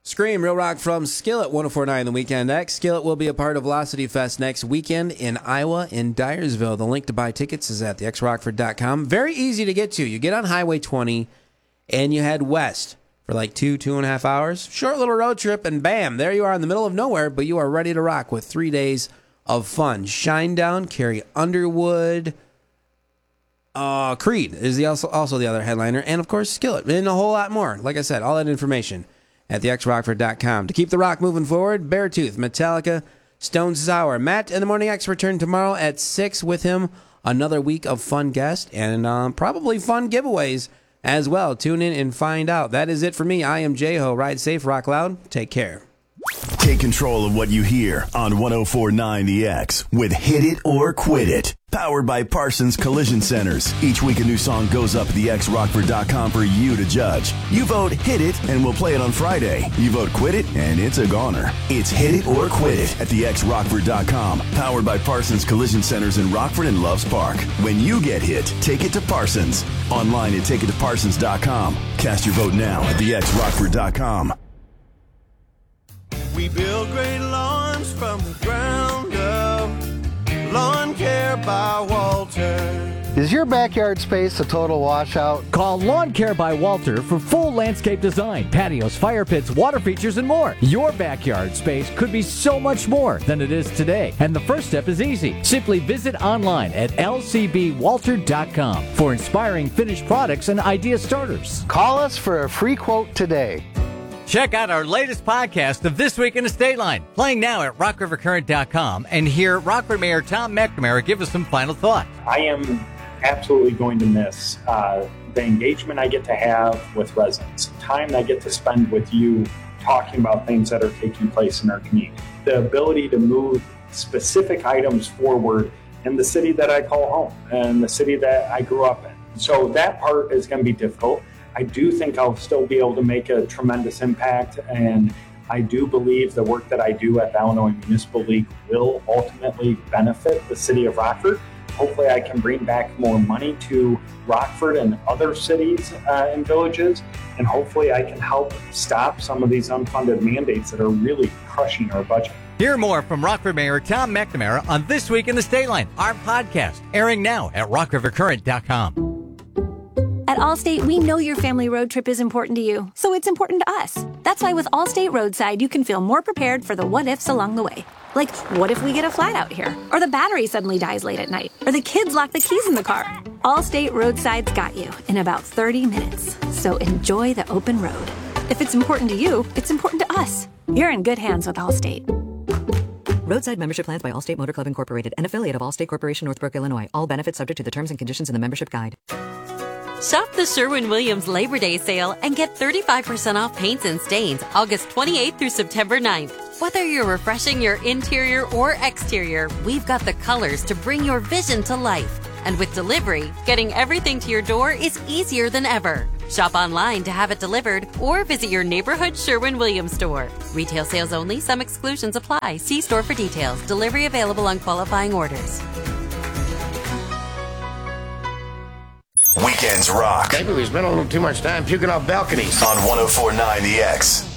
Scream, Real Rock from Skillet, 104.9 The Weekend X. Skillet will be a part of Velocity Fest next weekend in Iowa, in Dyersville. The link to buy tickets is at thexrockford.com. Very easy to get to. You get on Highway 20 and you head west for like 2.5 hours. Short little road trip, and bam, there you are in the middle of nowhere, but you are ready to rock with 3 days of fun. Shinedown, Carrie Underwood, Creed is also the other headliner, and of course Skillet, and a whole lot more. Like I said, all that information at thexrockford.com. To keep the rock moving forward, Beartooth, Metallica, Stone Sour. Matt and the Morning X return tomorrow at 6 with him. Another week of fun guests and probably fun giveaways as well. Tune in and find out. That is it for me. I am J-Ho. Ride safe, rock loud. Take care. Take control of what you hear on 104.9 The X with Hit It or Quit It. Powered by Parsons Collision Centers. Each week a new song goes up at thexrockford.com for you to judge. You vote Hit It and we'll play it on Friday. You vote Quit It and it's a goner. It's Hit It or Quit It at thexrockford.com. Powered by Parsons Collision Centers in Rockford and Loves Park. When you get hit, take it to Parsons. Online at takeittoparsons.com. Cast your vote now at thexrockford.com. We build great lawns from the ground up. Lawn Care by Walter. Is your backyard space a total washout? Call Lawn Care by Walter for full landscape design, patios, fire pits, water features, and more. Your backyard space could be so much more than it is today. And the first step is easy. Simply visit online at lcbwalter.com for inspiring finished products and idea starters. Call us for a free quote today. Check out our latest podcast of This Week in Estate Line, playing now at rockrivercurrent.com, and hear Rockford Mayor Tom McNamara give us some final thoughts. I am absolutely going to miss the engagement I get to have with residents, time I get to spend with you talking about things that are taking place in our community, the ability to move specific items forward in the city that I call home and the city that I grew up in. So that part is going to be difficult. I do think I'll still be able to make a tremendous impact, and I do believe the work that I do at the Illinois Municipal League will ultimately benefit the city of Rockford. Hopefully I can bring back more money to Rockford and other cities and villages, and hopefully I can help stop some of these unfunded mandates that are really crushing our budget. Hear more from Rockford Mayor Tom McNamara on This Week in the State Line, our podcast, airing now at rockrivercurrent.com. At Allstate, we know your family road trip is important to you, so it's important to us. That's why with Allstate Roadside, you can feel more prepared for the what-ifs along the way. Like, what if we get a flat out here? Or the battery suddenly dies late at night? Or the kids lock the keys in the car? Allstate Roadside's got you in about 30 minutes. So enjoy the open road. If it's important to you, it's important to us. You're in good hands with Allstate. Roadside membership plans by Allstate Motor Club Incorporated, an affiliate of Allstate Corporation, Northbrook, Illinois. All benefits subject to the terms and conditions in the membership guide. Shop the Sherwin-Williams Labor Day sale and get 35% off paints and stains August 28th through September 9th. Whether you're refreshing your interior or exterior, we've got the colors to bring your vision to life. And with delivery, getting everything to your door is easier than ever. Shop online to have it delivered or visit your neighborhood Sherwin-Williams store. Retail sales only. Some exclusions apply. See store for details. Delivery available on qualifying orders. Weekends rock. Maybe we spent a little too much time puking off balconies. On 104.9 The X.